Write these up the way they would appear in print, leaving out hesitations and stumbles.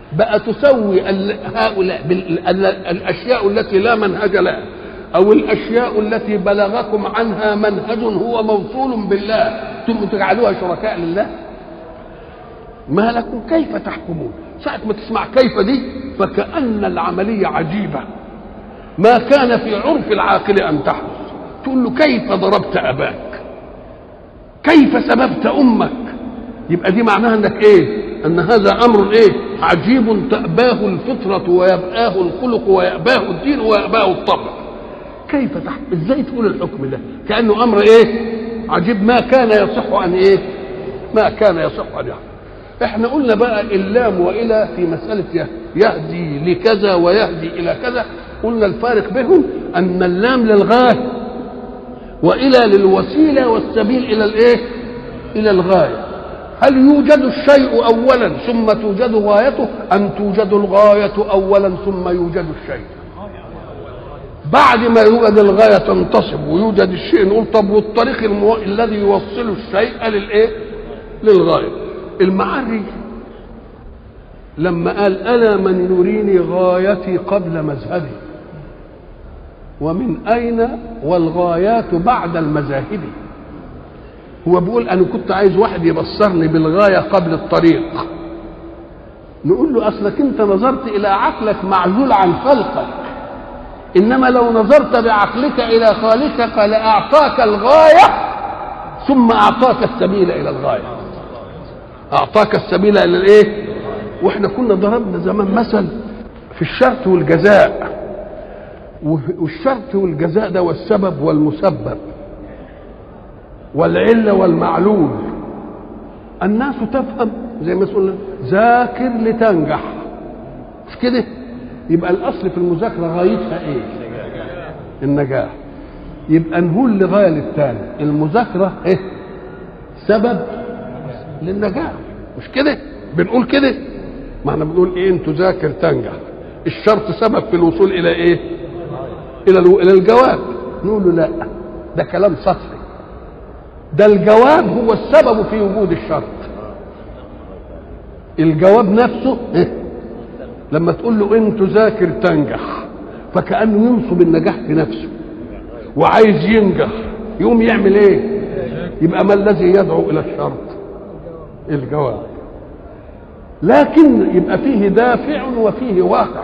بقى تسوي هؤلاء الأشياء التي لا منهج لها، أو الأشياء التي بلغكم عنها منهج هو موصول بالله، ثم تجعلوها شركاء لله؟ ما لكم كيف تحكمون؟ ساعة ما تسمع كيف دي فكأن العملية عجيبة، ما كان في عرف العاقل أن تحدث. تقول له كيف ضربت أباك، كيف سببت أمك، يبقى دي معناها أنك إيه؟ أن هذا أمر إيه؟ عجيب تأباه الفطرة ويبآه الخلق ويأباه الدين ويأباه الطبع. كيف إزاي تقول الحكم ده؟ كأنه أمر إيه؟ عجيب، ما كان يصح أن إيه؟ ما كان يصح أن يحدث. احنا قلنا بقى اللام وإلى في مسألة يهدي لكذا ويهدي إلى كذا، قلنا الفارق بينهم أن اللام للغاية وإلى للوسيلة والسبيل إلى الإيه؟ إلى الغاية. هل يوجد الشيء أولا ثم توجد غايته، أم توجد الغاية أولا ثم يوجد الشيء؟ بعد ما يوجد الغاية تنتصب ويوجد الشيء، نقول طب والطريق الذي يوصل الشيء للإيه؟ للغاية. المعري لما قال ألا من يريني غايتي قبل مذهبي، ومن أين والغايات بعد المذاهب، هو بيقول أنا كنت عايز واحد يبصرني بالغاية قبل الطريق. نقول له أصلك أنت نظرت إلى عقلك معزول عن خلقك، إنما لو نظرت بعقلك إلى خالقك لأعطاك الغاية ثم أعطاك السبيل إلى الغاية، أعطاك السبيل إلى الإيه؟ وإحنا كنا ضربنا زمان مثل في الشرط والجزاء، والشرط والجزاء ده والسبب والمسبب والعلة والمعلول. الناس تفهم زي ما يقول ذاكر لتنجح، مش كده؟ يبقى الأصل في المذاكرة غايتها إيه؟ النجاح. يبقى نقول لغاية للثاني المذاكرة إيه؟ سبب للنجاح، مش كده؟ بنقول كده، ما احنا بنقول ايه؟ ان تذاكر تنجح. الشرط سبب في الوصول الى ايه؟ الى الجواب. نقول له لا، ده كلام سطحي، ده الجواب هو السبب في وجود الشرط. الجواب نفسه إيه؟ لما تقول له ان تذاكر تنجح فكأنه ينصب النجاح في نفسه وعايز ينجح، يقوم يعمل ايه؟ يبقى ما الذي يدعو الى الشرط؟ الجواب. لكن يبقى فيه دافع وفيه واقع،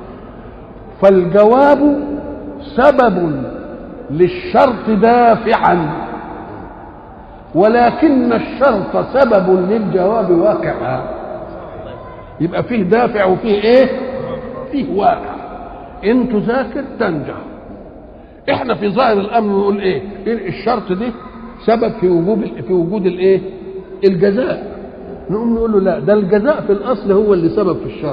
فالجواب سبب للشرط دافعا، ولكن الشرط سبب للجواب واقعا. يبقى فيه دافع وفيه ايه؟ فيه واقع. ان تذاكر تنجح. احنا في ظاهر الامر نقول ايه؟ الشرط ده سبب في وجود الايه؟ الجزاء. نقوم نقول له لا، ده الجزاء في الاصل هو اللي سبب في الشرط.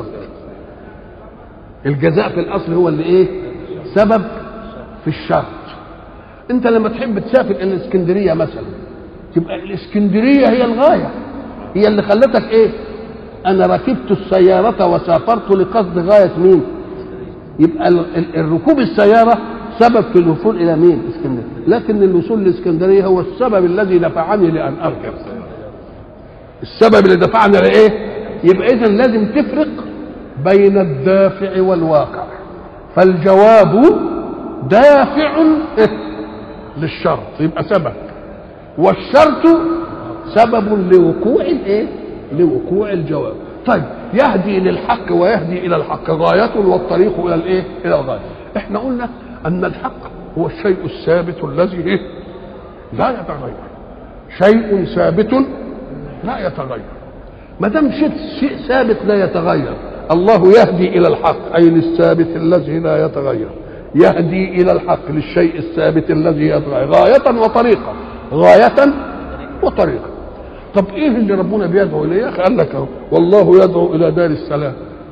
الجزاء في الاصل هو اللي ايه؟ سبب في الشرط. انت لما تحب تسافر الى الاسكندريه مثلا، تبقى الاسكندريه هي الغايه، هي اللي خلتك ايه؟ انا ركبت السياره وسافرت لقصد غايه مين؟ يبقى الركوب السياره سبب في الوصول الى مين؟ اسكندريه. لكن الوصول لاسكندريه هو السبب الذي دفعني لان اركب، السبب اللي دفعنا لايه؟ يبقى اذا لازم تفرق بين الدافع والواقع. فالجواب دافع للشرط يبقى سبب، والشرط سبب لوقوع الايه؟ لوقوع الجواب. طيب يهدي للحق ويهدي الى الحق غاية، والطريق الى الايه؟ الى الغاية. احنا قلنا ان الحق هو الشيء الثابت الذي ايه؟ لا يتغير، شيء ثابت لا يتغير. ما دام شيء ثابت لا يتغير، الله يهدي الى الحق اي للثابت الذي لا يتغير، يهدي الى الحق للشيء الثابت الذي يتغير، غاية وطريقة، غاية وطريقة. طب ايه اللي ربنا بيدعو اليه؟ يا اخي قال لك اهو والله يدعو الى دار السلام.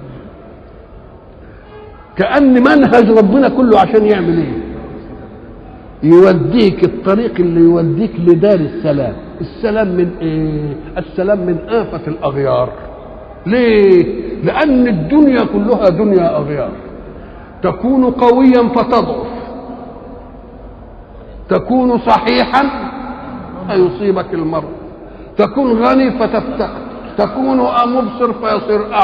كأن منهج ربنا كله عشان يعمل ايه؟ يوديك الطريق اللي يوديك لدار السلام. السلام من ايه؟ السلام من آفة الأغيار. ليه؟ لأن الدنيا كلها دنيا أغيار. تكون قويا فتضعف، تكون صحيحا فيصيبك المرض، تكون غني فتفتقر، تكون مبصر فيصير